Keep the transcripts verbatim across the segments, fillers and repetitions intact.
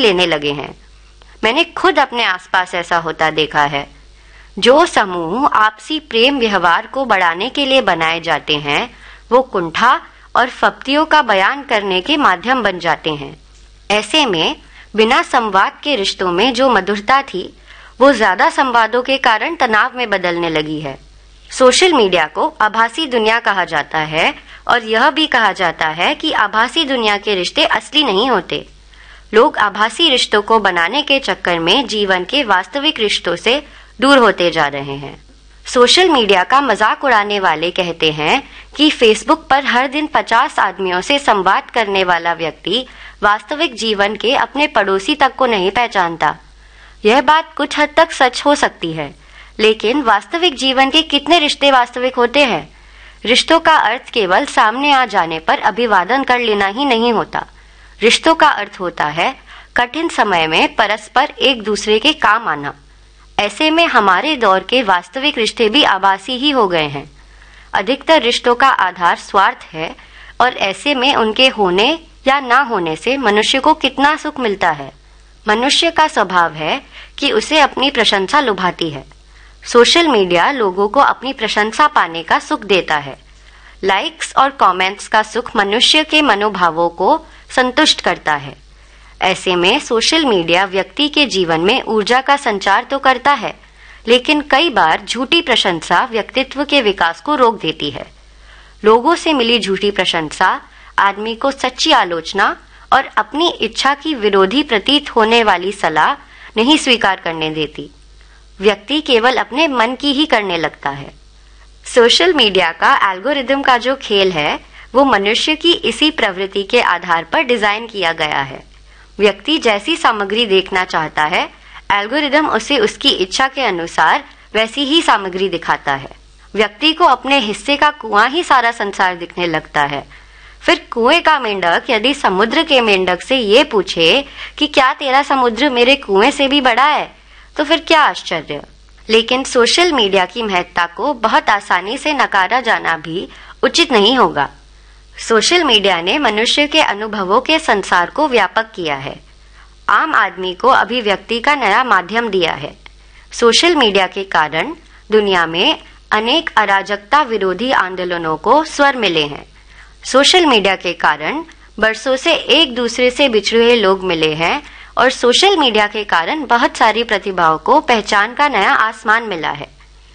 लेने लगे हैं। मैंने खुद अपने आसपास ऐसा होता देखा है। जो समूह आपसी प्रेम व्यवहार को बढ़ाने के लिए बनाए जाते हैं, वो कुंठा और फप्तियों का बयान करने के माध्यम बन जाते हैं। ऐसे में बिना संवाद के रिश्तों में जो मधुरता थी, वो ज्यादा संवादों के कारण तनाव में बदलने लगी है। सोशल मीडिया को आभासी दुनिया कहा जाता है और यह भी कहा जाता है कि आभासी दुनिया के रिश्ते असली नहीं होते। लोग आभासी रिश्तों को बनाने के चक्कर में जीवन के वास्तविक रिश्तों से दूर होते जा रहे हैं। सोशल मीडिया का मजाक उड़ाने वाले कहते हैं कि फेसबुक पर हर दिन पचास आदमियों से संवाद करने वाला व्यक्ति वास्तविक जीवन के अपने पड़ोसी तक को नहीं पहचानता। यह बात कुछ हद तक सच हो सकती है, लेकिन वास्तविक जीवन के कितने रिश्ते वास्तविक होते हैं? रिश्तों का अर्थ केवल सामने आ जाने पर अभिवादन कर लेना ही नहीं होता। रिश्तों का अर्थ होता है कठिन समय में परस्पर एक दूसरे के काम आना। ऐसे में हमारे दौर के वास्तविक रिश्ते भी आभासी ही हो गए हैं। अधिकतर रिश्तों का आधार स्वार्थ है और ऐसे में उनके होने या ना होने से मनुष्य को कितना सुख मिलता है। मनुष्य का स्वभाव है कि उसे अपनी प्रशंसा लुभाती है। सोशल मीडिया लोगों को अपनी प्रशंसा पाने का सुख देता है। लाइक्स और कमेंट्स का सुख मनुष्य के मनोभावों को संतुष्ट करता है। ऐसे में सोशल मीडिया व्यक्ति के जीवन में ऊर्जा का संचार तो करता है, लेकिन कई बार झूठी प्रशंसा व्यक्तित्व के विकास को रोक देती है। लोगों से मिली झूठी प्रशंसा आदमी को सच्ची आलोचना और अपनी इच्छा की विरोधी प्रतीत होने वाली सलाह नहीं स्वीकार करने देती। व्यक्ति केवल अपने मन की ही करने लगता है। सोशल मीडिया का एल्गोरिदम का जो खेल है, वो मनुष्य की इसी प्रवृत्ति के आधार पर डिजाइन किया गया है। व्यक्ति जैसी सामग्री देखना चाहता है, एल्गोरिदम उसे उसकी इच्छा के अनुसार वैसी ही सामग्री दिखाता है। व्यक्ति को अपने हिस्से का कुआं ही सारा संसार दिखने लगता है। फिर कुएं का मेंढक यदि समुद्र के मेंढक से ये पूछे कि क्या तेरा समुद्र मेरे कुएं से भी बड़ा है, तो फिर क्या आश्चर्य। लेकिन सोशल मीडिया की महत्ता को बहुत आसानी से नकारा जाना भी उचित नहीं होगा। सोशल मीडिया ने मनुष्य के अनुभवों के संसार को व्यापक किया है। आम आदमी को अभिव्यक्ति का नया माध्यम दिया है। सोशल मीडिया के कारण दुनिया में अनेक अराजकता विरोधी आंदोलनों को स्वर मिले हैं। सोशल मीडिया के कारण बरसों से एक दूसरे से बिछड़े हुए लोग मिले हैं और सोशल मीडिया के कारण बहुत सारी प्रतिभाओं को पहचान का नया आसमान मिला है।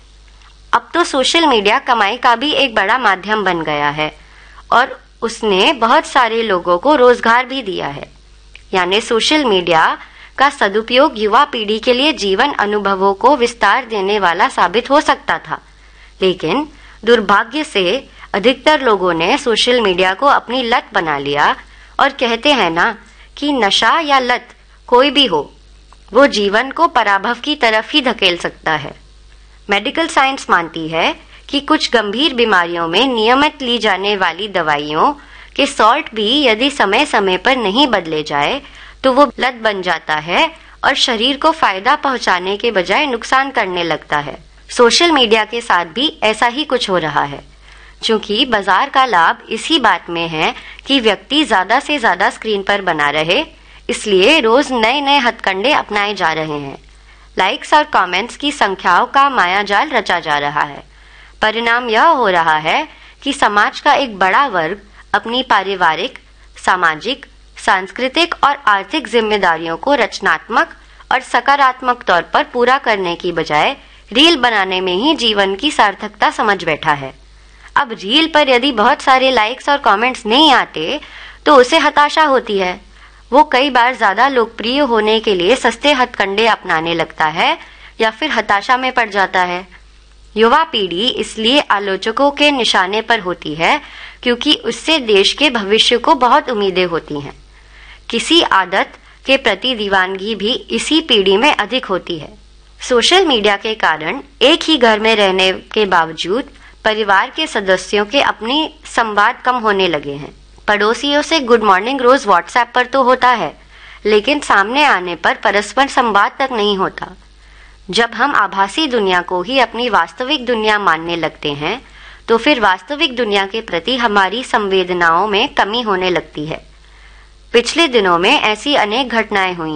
अब तो सोशल मीडिया कमाई का भी एक बड़ा माध्यम बन गया है और उसने बहुत सारे लोगों को रोजगार भी दिया है। यानी सोशल मीडिया का सदुपयोग युवा पीढ़ी के लिए जीवन अनुभवों को विस्तार देने वाला साबित हो सकता था, लेकिन दुर्भाग्य से अधिकतर लोगों ने सोशल मीडिया को अपनी लत बना लिया और कहते हैं ना कि नशा या लत कोई भी हो, वो जीवन को पराभव की तरफ ही धकेल सकता है। मेडिकल साइंस मानती है कि कुछ गंभीर बीमारियों में नियमित ली जाने वाली दवाइयों के सॉल्ट भी यदि समय समय पर नहीं बदले जाए तो वो लत बन जाता है और शरीर को फायदा पहुंचाने के बजाय नुकसान करने लगता है। सोशल मीडिया के साथ भी ऐसा ही कुछ हो रहा है। क्योंकि बाजार का लाभ इसी बात में है कि व्यक्ति ज्यादा से ज्यादा स्क्रीन पर बना रहे, इसलिए रोज नए नए हथकंडे अपनाए जा रहे हैं। लाइक्स और कमेंट्स की संख्याओं का मायाजाल रचा जा रहा है। परिणाम यह हो रहा है कि समाज का एक बड़ा वर्ग अपनी पारिवारिक, सामाजिक, सांस्कृतिक और आर्थिक जिम्मेदारियों को रचनात्मक और सकारात्मक तौर पर पूरा करने की बजाय रील बनाने में ही जीवन की सार्थकता समझ बैठा है। अब रील पर यदि बहुत सारे लाइक्स और कमेंट्स नहीं आते तो उसे हताशा होती है। वो कई बार ज्यादा लोकप्रिय होने के लिए सस्ते हथकंडे अपनाने लगता है या फिर हताशा में पड़ जाता है। युवा पीढ़ी इसलिए आलोचकों के निशाने पर होती है क्योंकि उससे देश के भविष्य को बहुत उम्मीदें होती हैं। किसी आदत के प्रति दीवानगी भी इसी पीढ़ी में अधिक होती है। सोशल मीडिया के कारण एक ही घर में रहने के बावजूद परिवार के सदस्यों के अपनी संवाद कम होने लगे हैं। पड़ोसियों से गुड मॉर्निंग रोज व्हाट्सएप पर तो होता है, लेकिन सामने आने पर परस्पर संवाद तक नहीं होता। जब हम आभासी दुनिया को ही अपनी वास्तविक दुनिया मानने लगते हैं तो फिर वास्तविक दुनिया के प्रति हमारी संवेदनाओं में कमी होने लगती है। पिछले दिनों में ऐसी अनेक घटनाएं हुई